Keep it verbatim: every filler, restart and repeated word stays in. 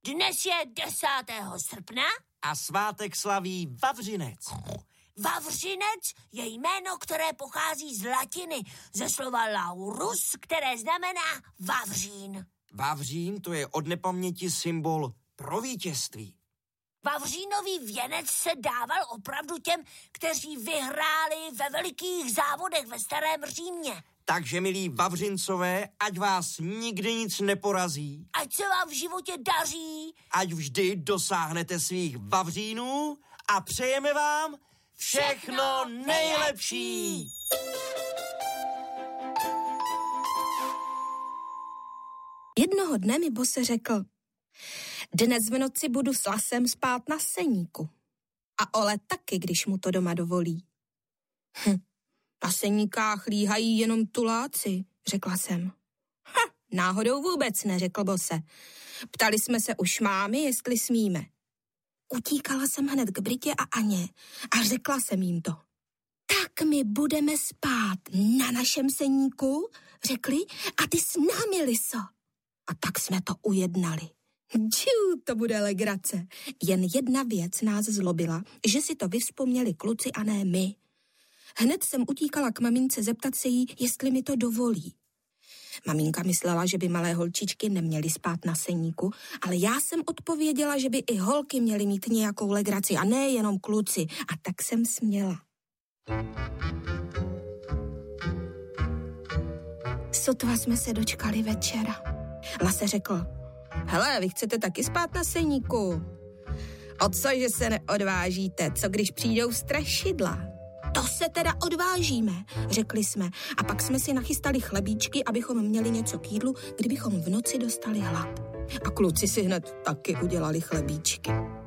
Dnes je desátého srpna. A svátek slaví Vavřinec. Vavřinec je jméno, které pochází z latiny, ze slova laurus, které znamená vavřín. Vavřín to je od nepaměti symbol pro vítězství. Vavřínový věnec se dával opravdu těm, kteří vyhráli ve velikých závodech ve Starém Římě. Takže, milí Vavřincové, ať vás nikdy nic neporazí. Ať se vám v životě daří. Ať vždy dosáhnete svých vavřínů a přejeme vám všechno nejlepší. Jednoho dne mi Bose řekl: dnes v noci budu s Lasem spát na seníku. A Ole taky, když mu to doma dovolí. Hm, na seníkách líhají jenom tuláci, řekla jsem. Ha, náhodou vůbec ne, řekl Bose. Ptali jsme se už mámy, jestli smíme. Utíkala jsem hned k Britě a Aně a řekla jsem jim to. Tak my budeme spát na našem seníku, řekli, a ty s námi, Liso. A tak jsme to ujednali. Džu, to bude legrace. Jen jedna věc nás zlobila, že si to vyvzpomněli kluci a ne my. Hned jsem utíkala k mamince zeptat se jí, jestli mi to dovolí. Maminka myslela, že by malé holčičky neměly spát na seníku, ale já jsem odpověděla, že by i holky měly mít nějakou legraci a ne jenom kluci. A tak jsem směla. Sotva jsme se dočkali večera. Lase řekl: hele, vy chcete taky spát na seníku? O co, že se neodvážíte? Co když přijdou strašidla? To se teda odvážíme, řekli jsme. A pak jsme si nachystali chlebíčky, abychom měli něco k jídlu, kdybychom v noci dostali hlad. A kluci si hned taky udělali chlebíčky.